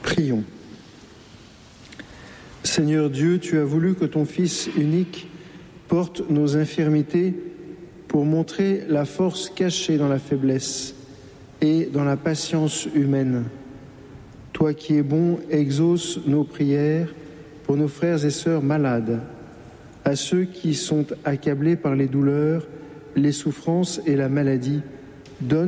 Prions. Seigneur Dieu, tu as voulu que ton Fils unique porte nos infirmités pour montrer la force cachée dans la faiblesse et dans la patience humaine. Toi qui es bon, exauce nos prières pour nos frères et sœurs malades, à ceux qui sont accablés par les douleurs, les souffrances et la maladie. Donne